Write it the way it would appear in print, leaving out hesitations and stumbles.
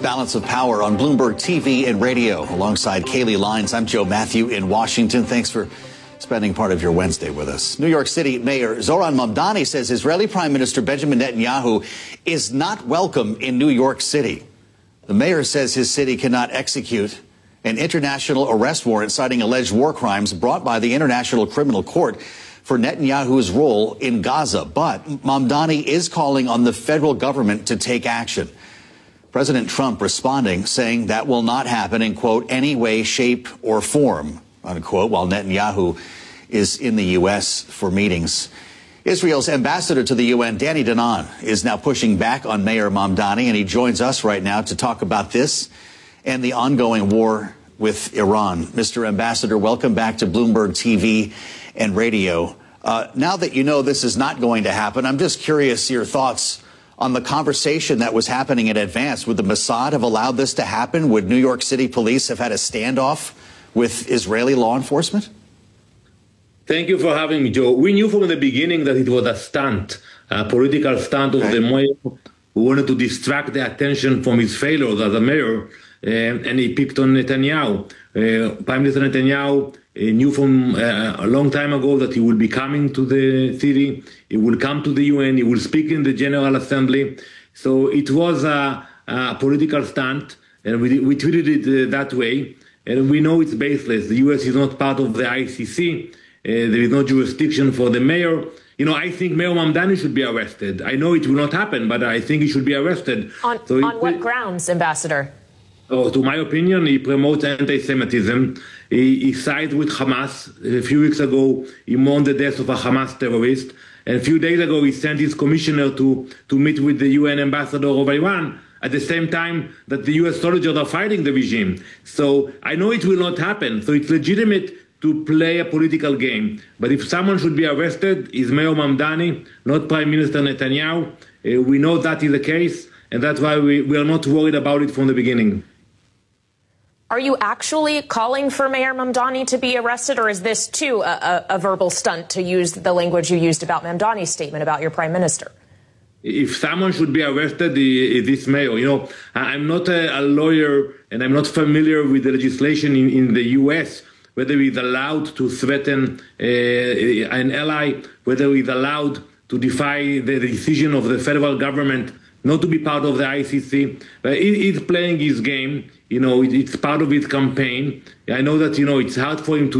Balance of Power on Bloomberg TV and radio. Alongside Kaylee Lines, I'm Joe Matthew in Washington. Thanks for spending part of your Wednesday with us. New York City Mayor Zohran Mamdani says Israeli Prime Minister Benjamin Netanyahu is not welcome in New York City. The mayor says his city cannot execute an international arrest warrant citing alleged war crimes brought by the International Criminal Court for Netanyahu's role in Gaza. But Mamdani is calling on the federal government to take action. President Trump responding, saying that will not happen in, quote, any way, shape or form, unquote, while Netanyahu is in the U.S. for meetings. Israel's ambassador to the UN, Danny Danon, is now pushing back on Mayor Mamdani, and he joins us right now to talk about this and the ongoing war with Iran. Mr. Ambassador, welcome back to Bloomberg TV and radio. Now that you know this is not going to happen, I'm just curious your thoughts on the conversation that was happening in advance. Would the Mossad have allowed this to happen? Would New York City police have had a standoff with Israeli law enforcement? Thank you for having me, Joe. We knew from the beginning that it was a stunt, a political stunt of the mayor who wanted to distract the attention from his failures as a mayor, and he picked on Netanyahu. Prime Minister Netanyahu knew from a long time ago that he will be coming to the city, he will come to the UN, he will speak in the General Assembly. So it was a political stunt, and we treated it that way. And we know it's baseless. The US is not part of the ICC. There is no jurisdiction for the mayor. You know, I think Mayor Mamdani should be arrested. I know it will not happen, but I think he should be arrested. On what grounds, Ambassador? Oh, to my opinion, he promotes anti-Semitism. He sides with Hamas. A few weeks ago, he mourned the death of a Hamas terrorist. And a few days ago, he sent his commissioner to meet with the UN ambassador of Iran at the same time that the US soldiers are fighting the regime. So I know it will not happen. So it's legitimate to play a political game. But if someone should be arrested, it's Mayor Mamdani, not Prime Minister Netanyahu. We know that is the case, and that's why we are not worried about it from the beginning. Are you actually calling for Mayor Mamdani to be arrested, or is this, too, a verbal stunt, to use the language you used about Mamdani's statement about your prime minister? If someone should be arrested, it's this mayor. You know, I'm not a lawyer, and I'm not familiar with the legislation in the U.S., whether he's allowed to threaten an ally, whether he's allowed to defy the decision of the federal government not to be part of the ICC. He's playing his game. You know, it's part of his campaign. I know that, you know, it's hard for him to